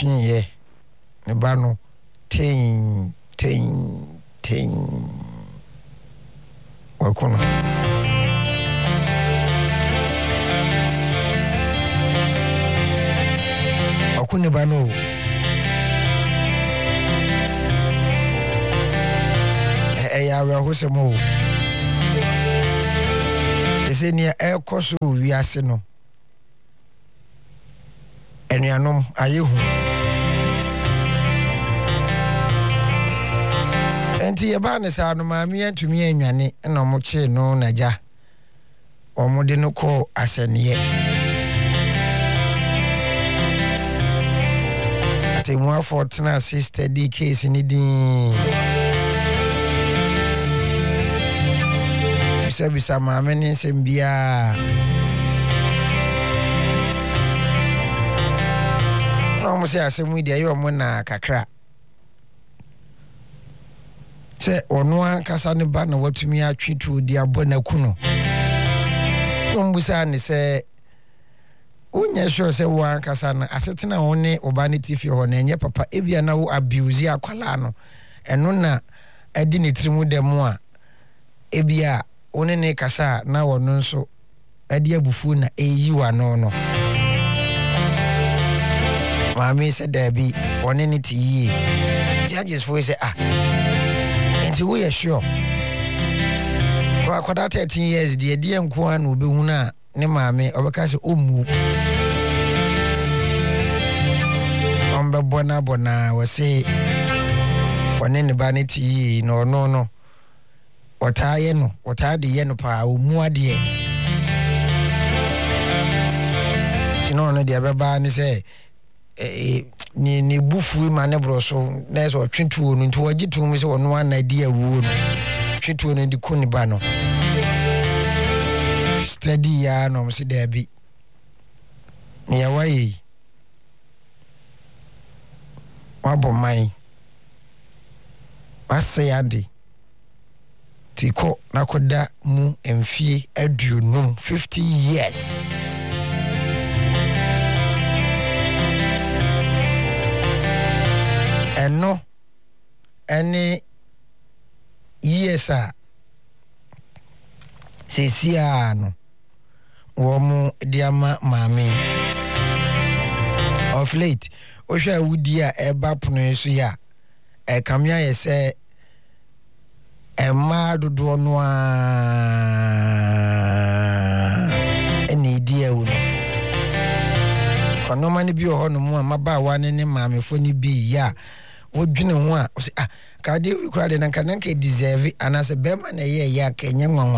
twiye ne ba no ten wakono akune ba no ya hosemo ese ni ekoso wiase no enuanom ayehu enti yeba ne sa no maami antumi anwane na omoche no naja omode no ko aseniye ate mo fortuna sister di case ni din bisa maame ne nsembia no mo se asemu dia yo mo na kakra se ono ankasa ne ba na watumi atwetu di abona kuno ombusa ne se unye sure se wo ankasa na asetena wo ne obane tifi ho na enye papa ebia na wo abuse akwala no eno na adi ne trimu demo a ebia one ne kasa na wono nso ade abufu na eyiwa no maami se dabi one ne ti judges for say enti we are sure kwa 13 years die nko an obehu na ne maami obeka se omu ombe bona wose one ne ba ne ti no otade ye no pa omuade kino no de beba ni se ni bufu ma ne broso na so twetwo no nto wagitu mu se ono anadi awuo no twetwo no di koni ba no steady ya no mse da bi ya wayi wabo mai asayade tiko nakoda mu emfie aduonum 50 years eno ene years a sesia no wo mu diama maami of late ohwa wudi a eba pono so ya kamya yese Emma dodo no a eni die wu no kono mani bi ho no mu amaba wa ne maamefo ni bi ya wodwene ho a ka de wi kwa de nanka deserve anase be ma na ye ya ka nya nwanwa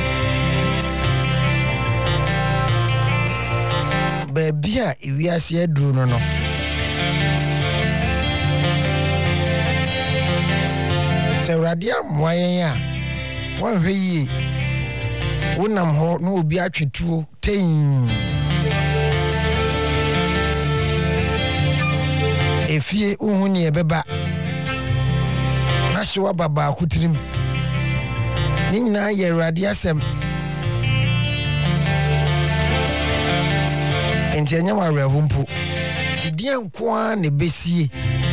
be bia iwiase aduru no se radia moyen a won hweyi wonam ho no obi atwetuo ten efie uhuni ebeba na hyewa baba akutirim ni nyina ye radia sem enti anya wa rehumpo tidie nkoa ne besie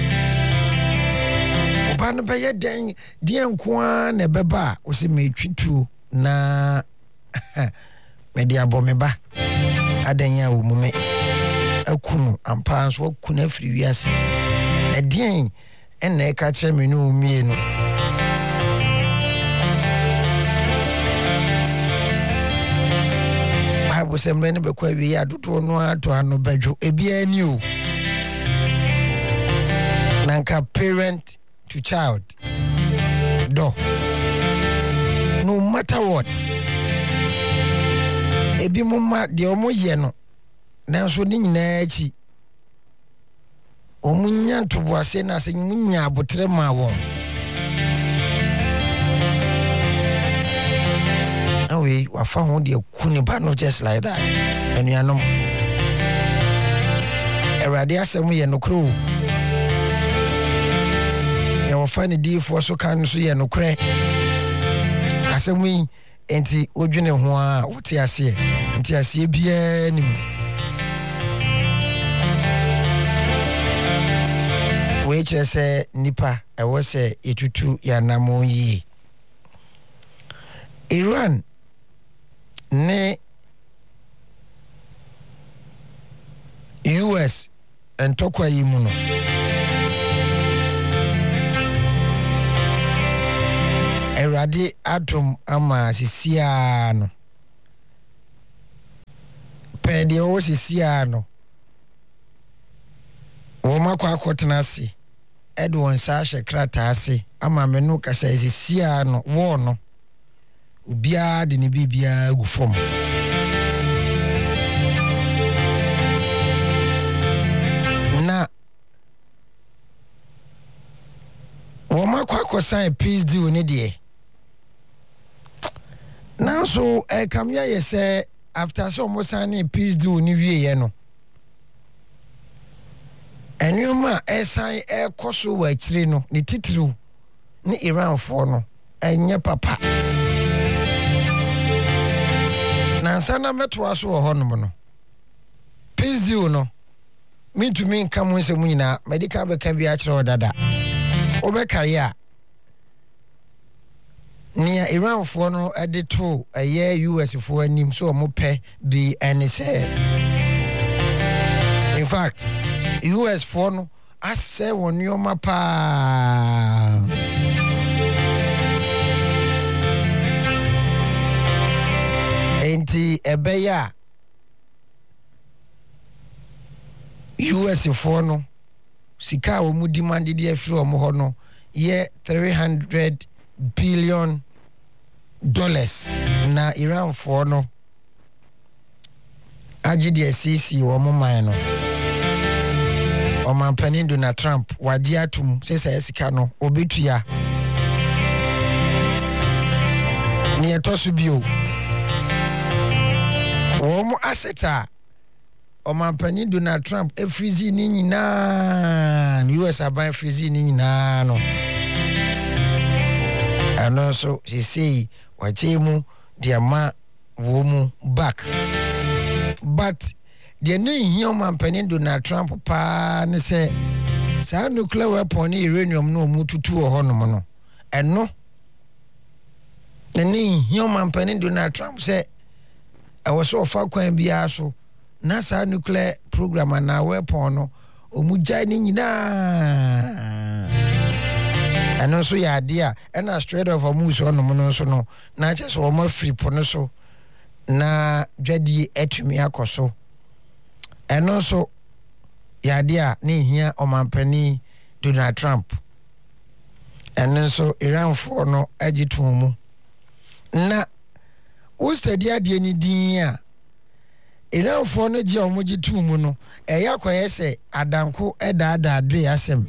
Pan be den die nkoa na beba o se metwitu na media bomeba adanya wo mume akunu ampa so akunu afiri wiase na den en e ka kire me no mie no Bible se mene be kwa wi adoto no ato ano badwo ebia ni o nanka parent to child do no matter what ebi mumma de omoye no nanso ni nyina achi omunya ntoboase na se munya abotre ma won awe wafa ho de kuni ba no just like that enuanom erade asem ye no kro ya wafani di fo so kan so ye nokre asemi enti odwene ho a wote ase enti ase bia nim we chere se nipa ewo se etutu ya namo yi Iran ne US entokwa yi mu no Erade atom ama sisia no pede o sisia no wo makwa akotena ase Edwon sa hye krata ase ama menu kasa sisia no wo no ubia de ne bibia gu fom na wo makwa akosan peace deal ne de now so come here you say after so mo signing peace deal ni wie no enuma sign koso wa chire no ni titru ni Iran for no enye papa na sana meto aso ho honom no peace deal no me to me come when se munyina medical be kan bi a chire odada obeka ya Nia Iran for no edito a year US for anim so mo pe bi any say. In fact, US for no as say won your mapa. Enti ebeya US for no sika wo mu demand dey afri o mo ho no ye $300 billion na Iran for no agide CC wo mo man no o man panin Donald Trump wadi atum sesa sika no obetua ni etosu bio wo mo aseta o man panin Donald Trump efrizi ni nyina US aban frizi ni nyina no and also she say wachemu diama womu back but the new human penin Donald Trump pa ne say sa nuclear weapon uranium no mututu ohonom no eno the new human penin Donald Trump say I was so far kwan bia so na sa nuclear program na weapon no omugya ni nyina and also ya idea and a straight of a moose on no so no na just o ma free pono so na dwadi etumi akoso and also ya idea ni hia o mampani Donald Trump and also Iran for no agitu mu na o study ade ni din a Iran for no je o mo gitu mu no e yakoye se adanko edaada adwe asem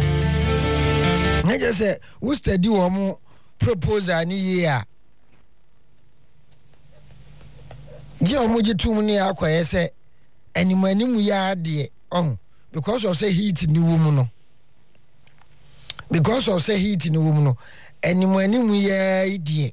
Nje se we study wo mo proposal ni ye a je o mo gitum ni akwaye se animanimu ya de because of say heat ni wo mu no animanimu ya de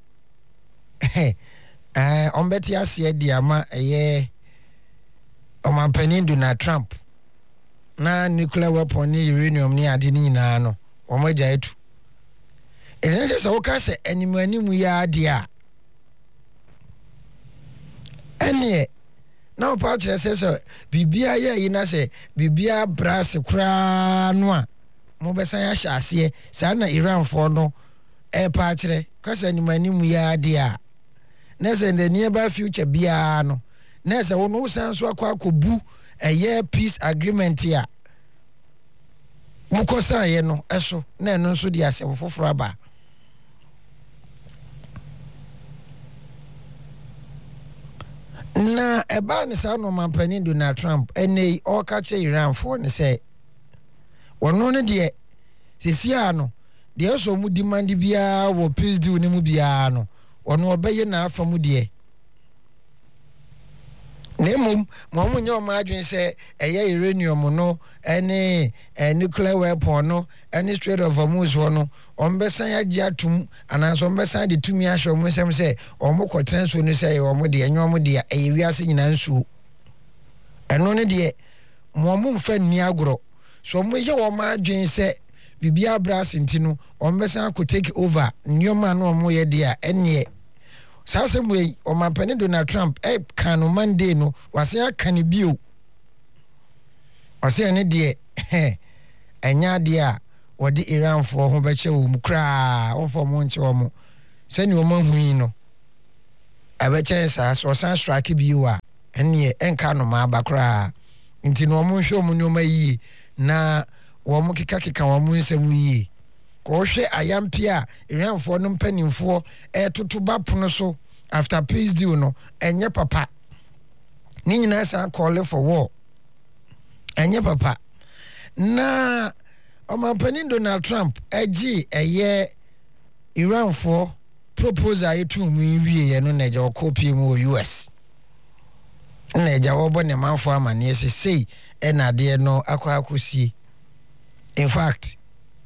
ombeti ase de ama ye o man panin Donald Trump na nuclear weapon ni uranium ni ade ni nyina no omaja etu enese se woka se animanimu ya de a ene na opa kire se bibia ya yi na se bibia brass kra no a mo besan ya hyase sa na Iran for no pa kire ka se animanimu ya de a na se the nearby future bia no na se wo no san so akwakobu peace agreement ya mukosa ye no eso na eno nso di asem foforo aba na eba ne sa no mampani Donald Trump ene o ka che Iran for ne say wono ne de sisia no de so mu demand bia wo peace deal ne mu bia no ono obeye na afamu de Nemum, Momunyo Madrin say, a uranium no, any nuclear weapon no, any straight of a moose no, on Bessaya Jatum, and as on Bessaya the 2 years or Muslim say, or Moko Trans when you say, or Modi and Yomodia, a Yasin Ansu. And only dear, Momun Fen Niagro, so mo ye wo ma adwen se bibia brass ntino ombesa ko take over nyoma no mo ye dia ene sase mo o mampani Donald Trump kan no Monday no wase akane bio wase ene de enya de a wode Iran fo ho beche wo mu kra wo fo mo nche wo mo se ni wo mahui no abeche sa so san strike bio a ene enka no ma bakra nti no mo hwe mo nyoma yi na wo mo kika wo mo nsem yi ko hwe ayampia Iranfo no mpanimfo totoba pono so after peace deal no enye papa ni nyina sa call for war enye papa na omampani Donald Trump agi eye Iranfo proposal etu mu wie ye no na ja copy mu US na ja wo bo ne manfo amane sei na de no akwakosi in fact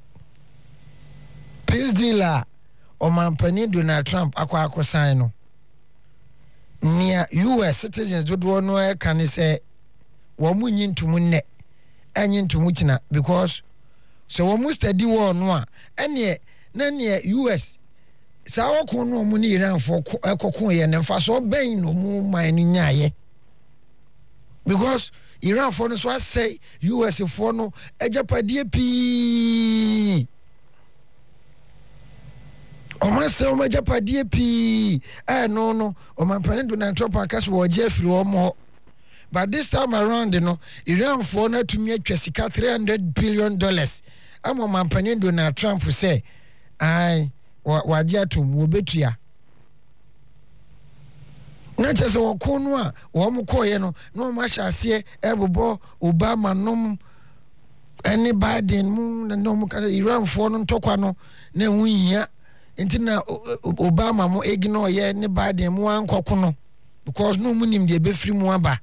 peace deal omampani Donald Trump akwakosan no nia US citizens dodo no kan say wo munyi ntumu nne anyi ntumu kina because so wo mu study war no a ene na ne US sa woko no mu ni Iranfo ekokon ye ne fa so ben no mu man ni nyaaye because Iranfo no so say US fo no ejapadie pi omase o majapadie pi no omampani Donald Trump akaso wo je afiri wo mo but this time around Iranfo na tumi atwa sika $300 billion ama omampani Donald Trump say ai waje atum wo betua na chese wo kono a wo mo koye no no ma hyase ebobo Obama nom any Biden mu no mo ka Iranfo no ntokwa no na ehunhia ntina Obama mo ignore ye ne Biden mu ankoko no because no munim de be free mu aba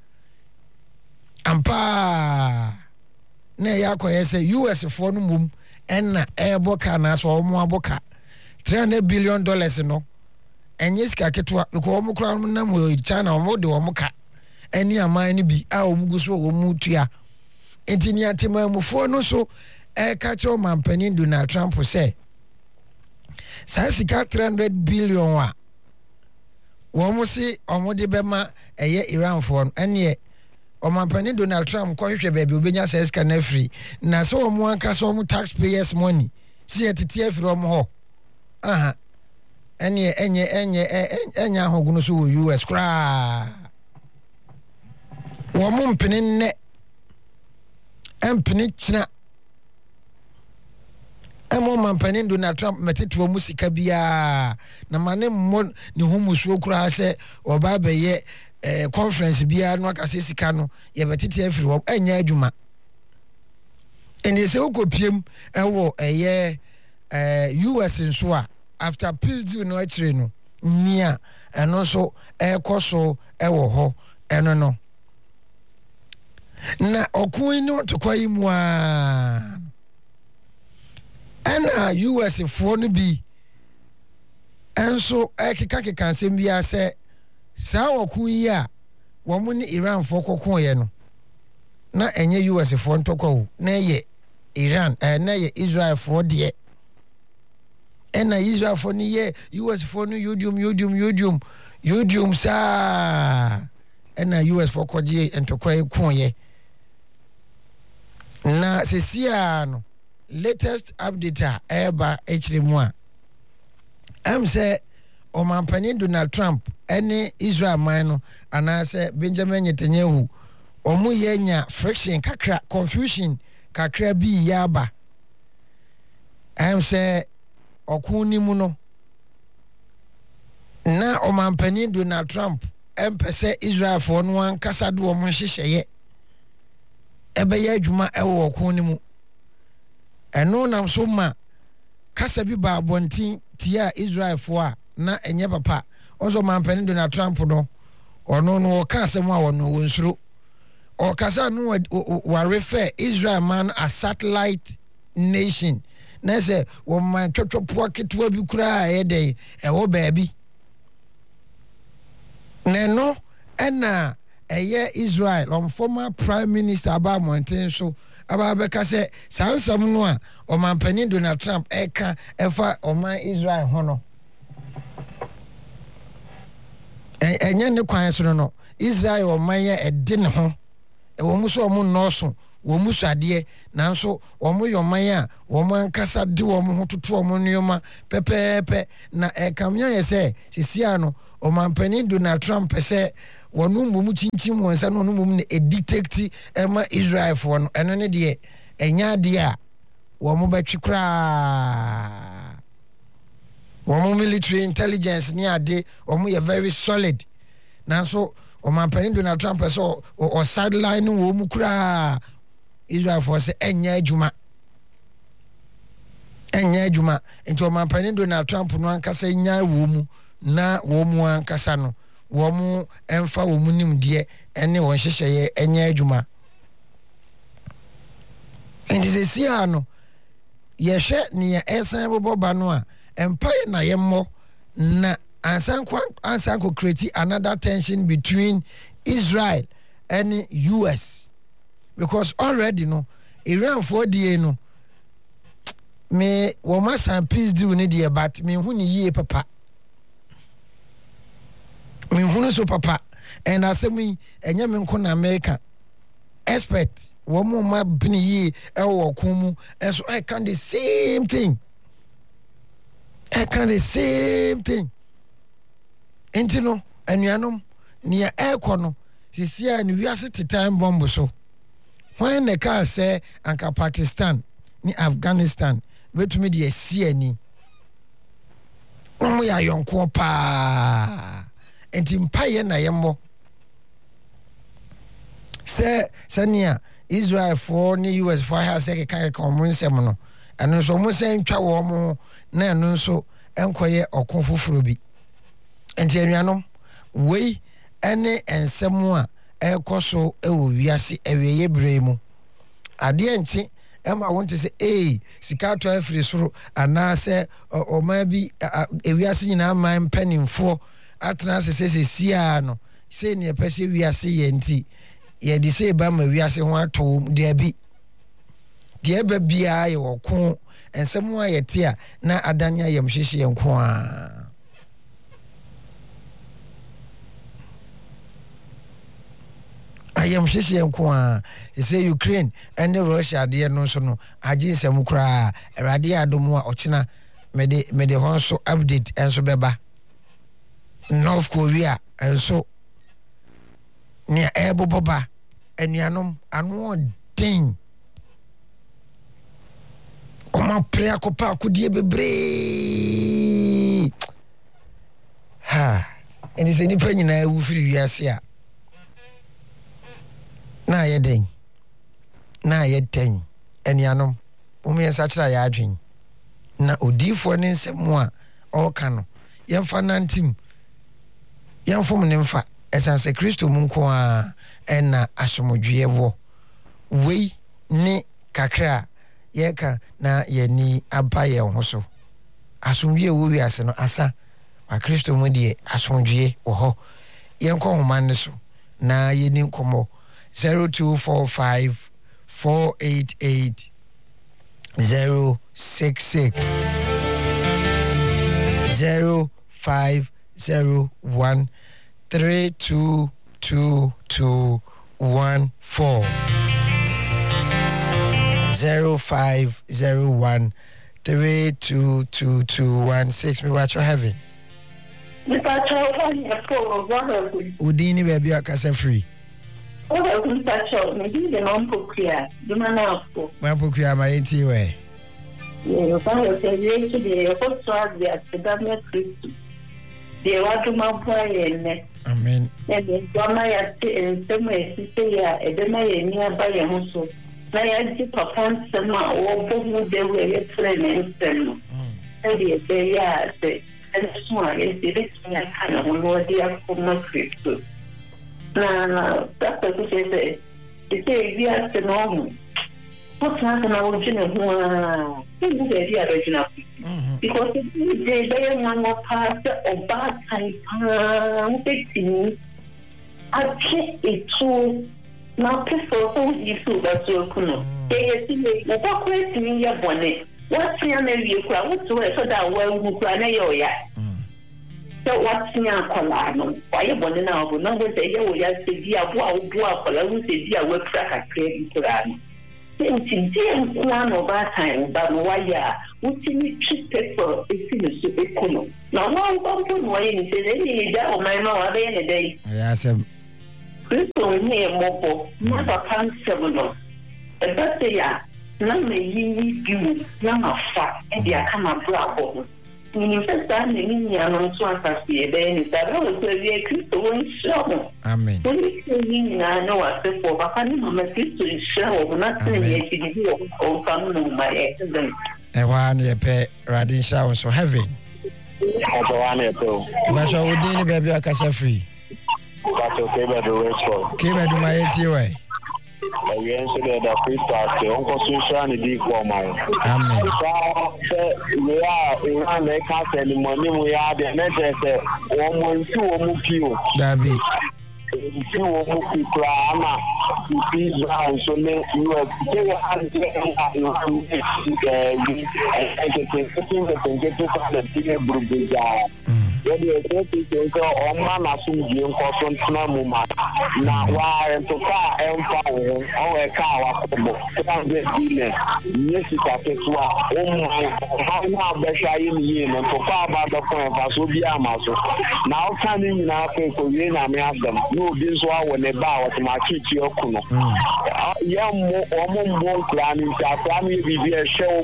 ampa na yakoye say US for no mum enna eboka na so mo aboka $300 billion no enye sika ketwa because mo kura na mo China mo de mo ka eni aman ni bi a omugu so omutua entini atema mu fo no so ka cho mampani Donald Trump say sa sika $300 billion wa wo mo si omode bema eye Iranfo no ene omampani Donald Trump ko hwehwe ba bi obenya sa sika na free na so omo anka so omo taxpayers money si etete afiri omo ho aha enye ahoguno so US kra wo mo mpene ne empene china emo mampani Donald Trump meteto mu sika bia na mane mo ne humusuo kura se oba beye conference bia no akase sika no ye betete afiri wo enya adwuma ene se ukopiem ewo eye US nso a after peace deal no akire no nia eno so ekoso ewo ho eno no na okun no tokoyi mu a ana US fo no bi enso ekeka nsem bia se sa okun yi a wo mu ni Iran fo kokon ye no na enye US fo ntokwo na ye Iran na ye Israel fo de ena Israel fo ni ye US fo no yudium sa ena US fo koje entokwa ekon ye na sesia no latest update eba echiremu a say omampani Donald Trump any Israel man no anase Benjamin Netanyahu omu yenya friction kakra confusion kakra bi yaba say okuni mu no na omampani Donald Trump empese Israel for no ankasa do omo hyehyeye ebe ya adwuma ewo okuni mu eno nam so ma kasa bi ba bontin tia Israel fo a na enye papa ozo mampani Donald Trump no ono no ka asem a wono wonsuro o kasa no wa refer Israel man a satellite nation na say wo man twotwopo ketewa bi kura e dey e wo baabi neno ena eye Israel former prime minister Aba Mountain so aba beka se sansam no a omampanin Donald Trump eka efa oman Israel ho no enye ne kwan so no Israel oman ye ede ne ho e wo mu so omo noso wo mu suade nanso omo yoman a wo man kasa de wo ho toto omo nioma pepepe na ekamya ye se sisia no omampanin Donald Trump se wonu mum chinchim wonsa no mum ne edictate ema Israel for no eno ne de enya de a wo mo betwi kra wo mo military intelligence ni ade wo mo ye very solid nanso omampanin Donald Trump so o sideline wo mu kra Israel for say enya adwuma enti omampanin Donald Trump no ankasa nya wo mu na wo mu ankasa no wo mu emfa wo mu nim de ene won hyehyeye enya adwuma enti se sia no ye hwe ne ya esan boboba no a empire na yemmo na ansanko create another tension between Israel and US because already no Iran for the no me wo masan peace deal ni de but me hu ni yie papa me hu so papa and asemi enye me nko na America expert wo mo ma bini yie e wo komu so I can the same thing enti no anuanom nia ekono sisia ni wiase time bomb so when the car say anka Pakistan ni Afghanistan betumi de asiani omo ya yonko pa enti mpaye na yemmo se sania Israel for ni US for ha se ke common sem no eno so mo se ntwa wo mo na eno so enkoye okon foforo bi enti anuanom wei ene ensemu a ekoso ewo wiase eweye bremu ade enti ema won te say sika to afiri soro ana se o ma bi ewiase nyina ma mpanimfo atena se sia no se ne pese wiase ye nti ye di se ba ma wiase ho ato de abi de ba bia ye woko ensemu a yete a na adane ayam hyehye enko a ayam hyehye enko a say Ukraine and Russia de no so no agi nsem kra erade adomu a ochina me de hon so update enso beba North Korea enso ni eboboba anuanom anu den oma pre akopa akodie bebre ha eni se ni panyina ewu firi wiase a na ye den na ye ten anuanom omiensa kira ya adwen na odifo ne nsemu a oka no yemfa nantim yemfom ne mfa esanse Kristo mu nko a ena asomdwe wo wei ne kakra yeka na yeni aba ye ho so asomdwe wo wiase no asa wa Kristo mu de asomdwe wo ho yenko homa ne so na yeni nkomo 0245 488 066 0501 322214 0501 322216 me watch your heaven Udini baby akasa free Mampokuya ma enti we Yo pa se ye ki de ko so de atedame Kristo de watu mapoye ne amen ne doma ya ntemu esise ya edema ye ni aba ye hoso na ya di papa nsema wo bobu de we ye trene nsema e de ya se enso a ye de ya kana wo de ya kuma Kristo na papa ku se ya se no what's happening now in China? Because they are not part of bad time. I can't it too. Now, prefer who you so that's your Yes, you walk with me, your bonnet. What's your name? You crowd to it so that well, who can I? So what's your colano? Why you want to know? No one say, oh, yes, the dear boy, who said, dear, we're crack a crazy Quran. Then, one of our time, but why, what's in the cheap paper? It's in the super cool. No, don't wait and say, any day of my mother any day. Yes, this one here, Mopo, never can't several. A birthday, none may you, none of fat, and they are come up bravo. In first time, the on Swanka, then that I was a crystal show. Amen. When you I know I said for Papa, my sister is show, nothing yet to do or come my accident. And one year pay Radin Shower so heavy. But I would need baby a casa free. That's okay, but the rest for. Came to my ATY. We answered the Christmas, the Uncle Susan, the deep for my. Amen. We are in the castle, the money we are the necessary. 1 month, 2 months. Dabi. Two months, Prana. Please, so you are now why and to far and power or a car yes, how now better in and to far about the point of so be a muscle. Now coming in our people, we have them. No, this one when they bow to my kitchen. Young more planning, family be a show,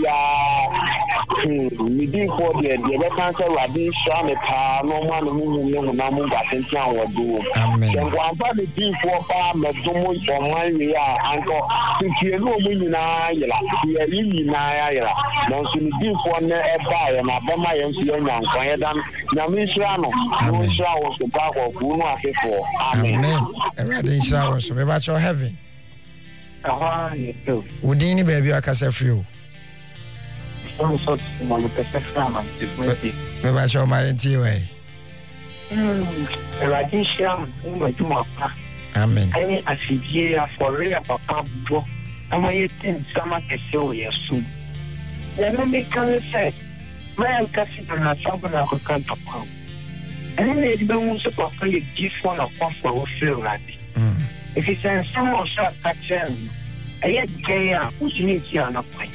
we did for the cancer, Rabin, Shan, no one who knows what in town will do. Then one body deep for farm, but so much for my way, uncle. Since you know me in Ayala, we are in Ayala. Now, so deep for a buy and Abama and Siena, Quadan, Namisrano, no showers the back of Bruno for. Amen. A Radin Shower, so about your heaven. Would baby a casa free? Some sort of one with the family. About your mind, way. Radisham, my Dumapa. Amen. I mean, as a year for real, Papa, and my 10 summer to show you soon. Then I make a say, my cousin and a trouble of a country. And then they don't support a gift one of one for feel like if it's a summer shot catcher, I yet gay, which needs you on a point.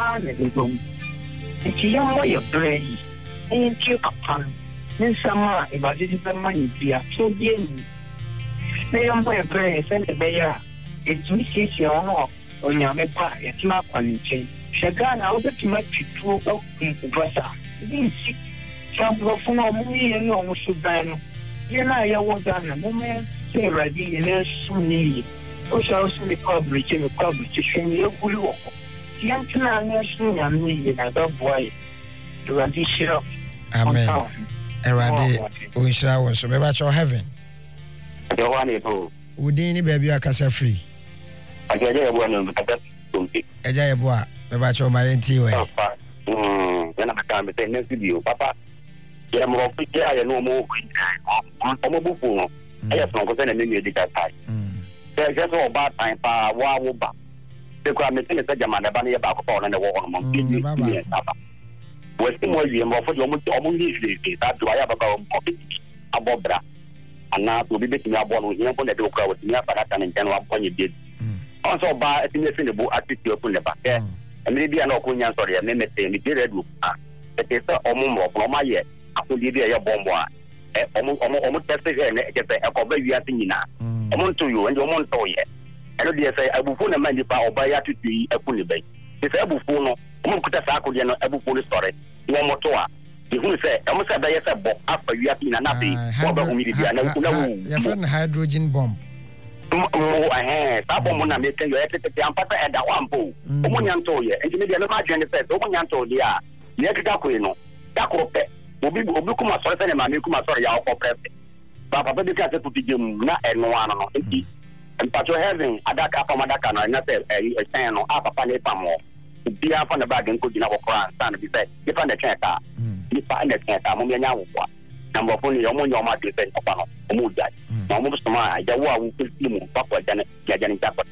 It's a young way of brain, and you upon. Then summer, if I didn't have money, be a so young. They are my brain, send a bear. It's Mrs. Yono on your mapa, it's not on chain. Shagan, I'll get to make it through up in the brother. Didn't see. Jump off from me and almost to ban. You know, I was done a moment, say ready, and there's soon need. Oh, shall see the public in the public to show me a good walk. The answer I'm needing a dog boy to radish up. Amen. Erade, we shall want so about your heaven. You want it to. Would any baby a casa free? I get a one of the a jayabua about your my NTO. Then I can't say next video, Papa. You are more pretty, I know more. I'm a book. I have not got any music that time. There's just all bad time, wow, back. The crime is in the German, the bunny about phone and the war on Monkey. Western William, or for your usually that do I have a bobra. And now to be betting up one with him on the door with me up at and then 1 point you did. Also, by a thing in the book, I think you're putting the back there. And maybe an opinion, sorry, and then say, me did it. It is a moment from my yet. I could give you a bomb. Almost tested and get a cover you are thinking now. I want to you and your month yet. And say, I will phone a man if I buy a to be a fully bay. If I will phone, I'm going to tackle the every full story. No more to her. If you say, I must have a book after you have been an happy hydrogen bomb. Oh, I had that woman making your etiquette and papa at that one pool. Omunian told you, and you may be an imagine the fact, Omunian told you, Yakino, Yakope, will be Obukuma Sorry and Mamukuma Sorry, our president. Papa, the cat to be not and one on it. And but you're having a dark up on Madaka, and not a stand on Papa Panepamo. Be up on the bag and cooking our crown, son, if you say, if I'm the checker, if I'm the checker, Mumia. Number of only your market upon Muda. Now, most of my, the war will see you, Papa Janet, Janet Japper.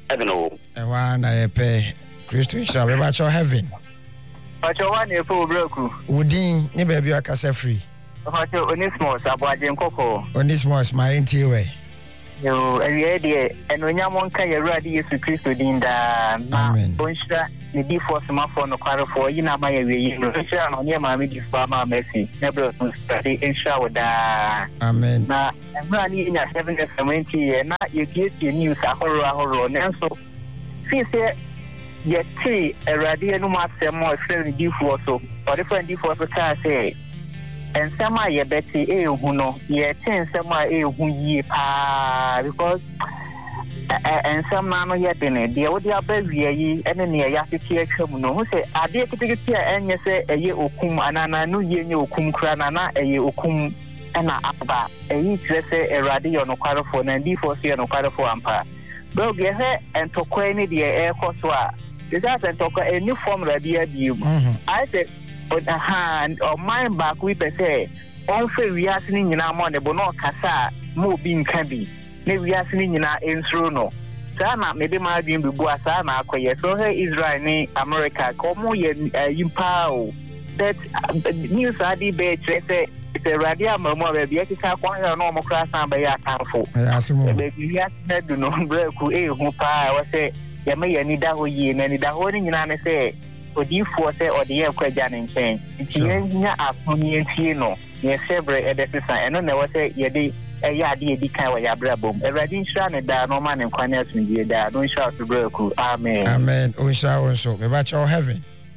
heaven o ewa na yepe Christo insha we ba cho heaven Pacho wa ne fo breku udin ni ba bi akasa free Pacho Onismos Aboaje Nkoko Onismos my ntiwe yo ewie de enonyam nka Yewurade Yesu Kristo din da na onhira ne di force ma for no kwarefo yina ma yewie no onhira no ne ma me di fa ma mercy ne bro so study insha wada amen na emra ni nya 770 ye na ye news ahoro nenso fi se ye ti Erade no ma semo friend di for so or different di for so ka say ensema ye beti ehu no ye tensema ehu yi pa because ensema no ye dene de wo dia ba wie yi ene ne ya tete atwam no hu se ade ketekete enye se eye okum anana no ye nye okum kra na eye okum na aba eyi trese Erade yo no kwarefo na ndi fo so yo no kwarefo ampa bro ge he entokwa ni de e koso a just entokwa any form radio bi I say hand or mind back we per se on fe wiase ni nyina mo ne bo no kasa mo bi nka bi ne wiase ni nyina ensuro no sana me be ma adwin bi bu asa na akoye so he Israel ni America ko mo ye yimpa o that news adi be trese se radio amamo be bi akika kwa ya no mo kra san be ya kanfo be bi ya na du no breku hu pa wa se ya me ya ni da ho yi na ni da ho ni nyina ne se odifo se odiye kwaja ne nchen tinya afoni entie no ye sebre edesisa eno na wo se ye de ya ade edi kan wa ya brabom Erade insha ne da no ma ne nkwane asunje da no insha to breku amen amen o insha wonso me ba cho heaven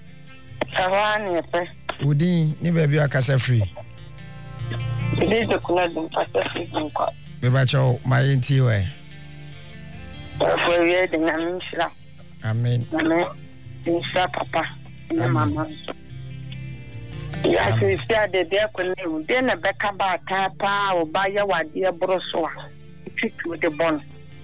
Sawani pe udin ni ba bi akasa free This is kuna dum pasa ko me ba cho my ntiwe for ye de na insha amen insha papa na mama ya se sia de kwene de na beka ba ta pa o ba ya wade broso a twitu de bon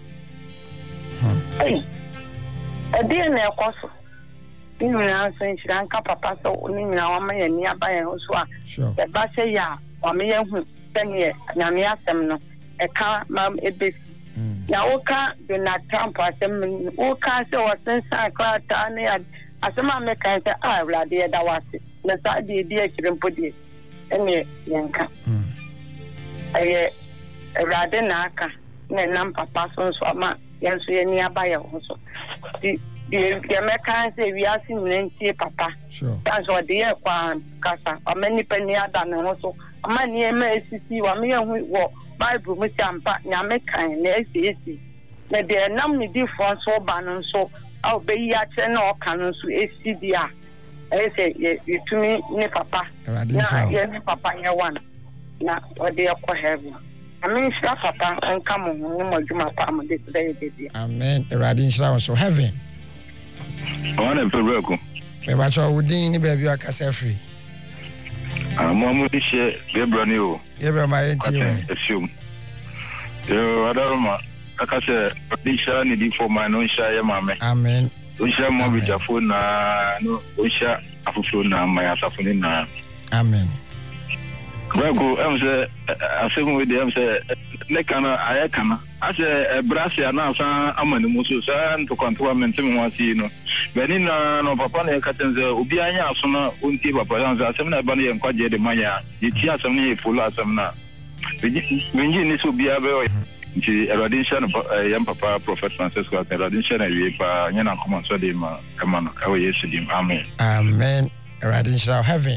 ade na ekoso inu na so insha nka papa so oni nyina wa ma ya ni aba ya so a e ba se ya wa me ya hu tene nyame asem no e ka ma ebe ya oka Donald Trump asem oka se o sensa kwata ne asema me kan se Erade da wase na sa de kirempodi ene yanka aye Erade na aka na nam papa so ama yenso ye ni abaya ho so di me kan se wi asi nti papa dan so de ye kwa kasa amani pani ada ne ho so ama ni e ma esisi wa me hu wo Bible mu champa nyame kan na esi na de nam ni di fo so ba no so au be ya che na o kan so esi dia say yetumi ni papa na ye ni papa ye wan na o de ko heaven amen sha papa nka mo ni mo djuma pa mo de dey amen Erade insha so heaven Ona pereku me ba cho udin ni ba bi akasa free mo dishe Gabriel o Gabriel my ntiwe assume yo adaroma akase disha ni di for my no sha ye mame amen disha mo bi jafo na no disha afufo na my asafuni na amen Brago amse asemu we de amse ne kana ayekana ase brasia na san amani muso san to kwanto mentem wasi no beni na no papa na katenze obi anya aso na onti papa yanza asem na ba no ye nkwaje de manya yeti asem na ye fulu asem na menji ni so bia be o nti Erade insha no yam papa Prophet Francisco Erade insha na wie pa nya na koma so de ma kama no ka we Yesu dim amen amen Erade insha heaven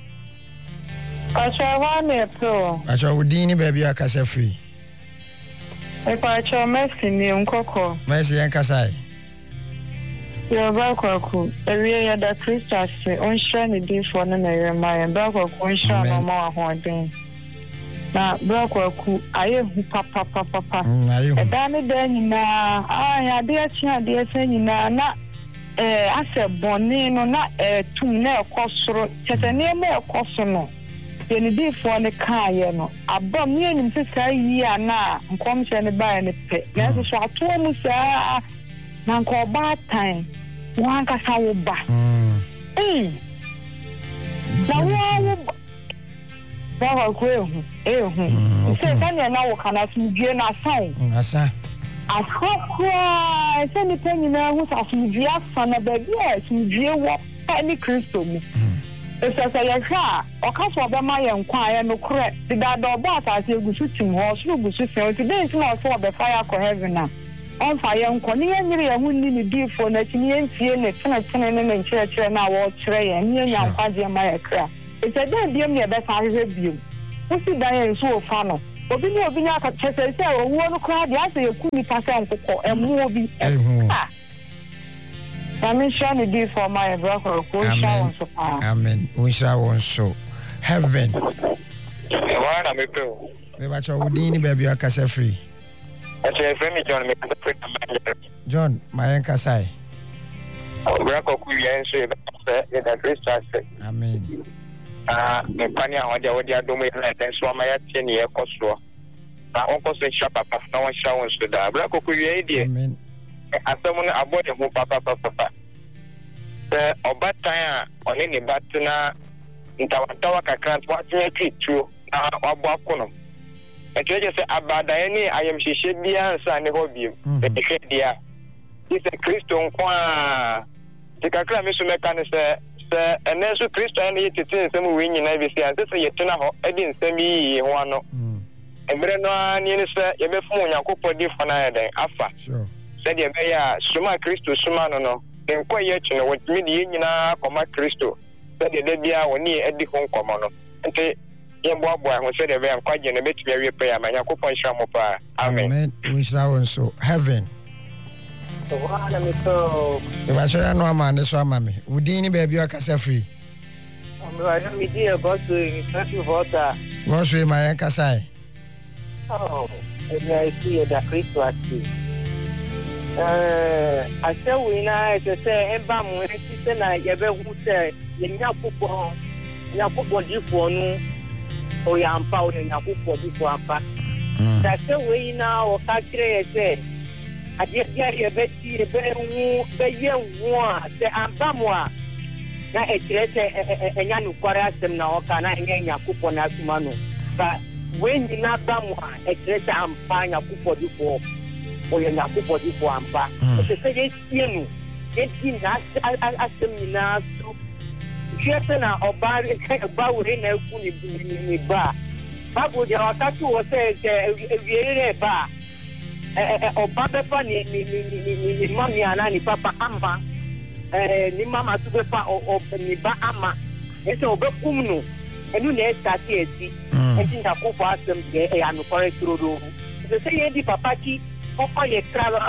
Pacha me pro Pacha udin ni ba bi akasa free Pacha Messi ni Nkoko Messi yan kasai yo ba kwaku ewie ya da Christus onhira ni di fo na Yeremiah ba kwaku onhira no ma ahoden na ba kwaku aye hu papa da ne da nyina ya de achi nyina na ase boni no na tum na ekosoro tetene ma ekoso no yeni di fo ne kaaye no abam ne nim se sai yi ana nkom se ne ba ne pe na so ato mu sa na nko ba tan wan ka sa wo ba na wo ba ko ehu se kan ya na wo kana su die na sai asa Akokwa se ni penina hu asumdua fa na ba bia asumdua wo ani Kristo mu. Esasa ya hwa okaso obema ye nkwa ye no kore dida do bo asase egusu tim ho so egusu se o ti dey na so obefa ya ko heaven na on fa ye nkwa ni ye nyire ye hu ni ni bifo na ti ni entie ne tene ne nkyerɛkyerɛ na wo kyerɛ ye ni nya nkwa je ma ye kra ese dey biem ne be fa hwehwɛ biem usi dan ye so ofa no obi ni aka chese se owo no kra dia se yeku ni pa se nkokɔ emu obi Amen. For my brother. Amen. Amen. We shall also heaven. We watch our Udini baby Akasa free. John, my Ankasai. Amen. Mepania wadia wadia domo na so amaya tieni e koso. Na onko se shapa pa na won sha won so da. Bra kokuye die. Amen. Asɛm no abɔde ho papa sɛ ɔbatan a ɔne ne ba tena ntawantawa kakra nto watena twituo na wabɔ akono ɛkyerɛ sɛ abadaeɛ ne ayamhyehyɛ biara nsa ne hɔ biem ɛhwɛ deɛ a sɛ Kristo nko a te kakra me so mɛka ne sɛ ɛnɛ nso Kristo ne yɛ tete nsɛm wei nyinaa bi sɛ sɛ yɛtena hɔ ɛde nsɛm yi ho ano mmerɛ no a ne sɛ yɛbɛfom Onyankopɔn di fa no ayɛ dɛn afa said ye beya suma Kristo suma no enko ye chi no wotimi de nyina koma Kristo said ye de bia woni edi ho nkoma no ente ye boaboa ho said ye beya kwaje na betimi awie prayer ma Yakopon hira mo pa amen we shall also heaven so wala me so e ba so ya no ama ne so ama me udin ni ba bia kasa free amra ya mi dia boss in traffic voter boss we ma yan kasa oh e see da Kristo ati asewi na ese eba mu ese na yebe hu se yenya kupọ difo nu o ya ampa o yenya kupọ difo ampa asewi na o ka kire ese ade dia yebe ti yebe hu be ye hu a se ampa mu a na ekire se enya nu kware asem na o ka na enya kupọ na asuma no ba we nyina ba mu a ekire se ampa nya kupọ difo oye na kupodi for ampa se ye tienu enti na asem na so jefe na obare ba wure na ku ni ba babu dia wakati wo se ewiere ba oba be pa ni mami ana ni papa ama ni mama tu be pa ni ba ama ese obekum no enu na estati eti enti na ku fa asem de anu kore trodo se ye di papa ki oye kralo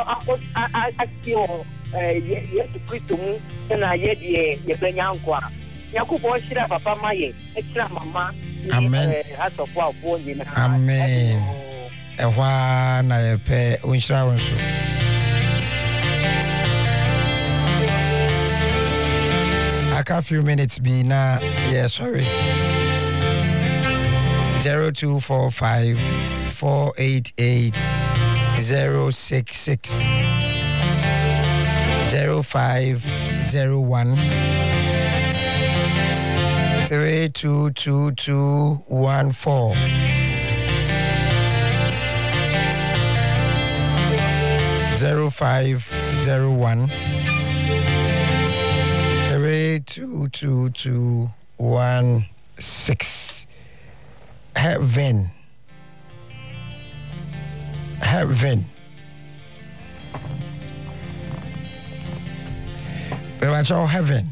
akio Yesu Kristo mu na ye die ye benya nkwa Yakubon shira papa maye ekira mama amen asofo afo nyina amen ehwa na ye pe unshira wonso aka few minutes be na yeah sorry 0245 488 066 0501 322214 0501 322216 Heaven. We watch all heaven.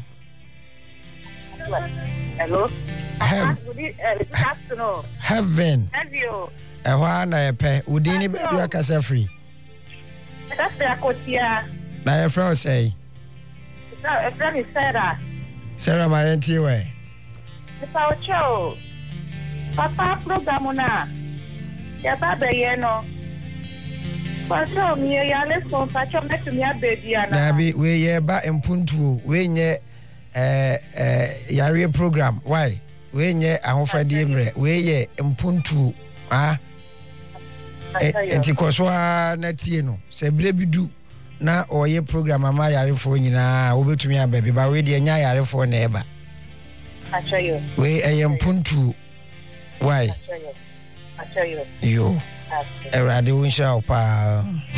Hello. Good afternoon. Heaven. Ewa na yepe udini baby akasa free. That's the akotia. Na ye friend say. No, friend is Sarah. Sarah my auntie we. Sao cho. Papa program na. Ya baba ye no. Paso mi ya lesson pacho metu mi abebi ana. Dabi we ye ba empuntu we nye yare program why we nye ahofadie mre we ye empuntu enti koswa na tie no se bre bidu na oye program ama yare fo nyina obetumi abebi ba we de nya yare fo na eba achayo we empuntu why achayo yo erade won sha opa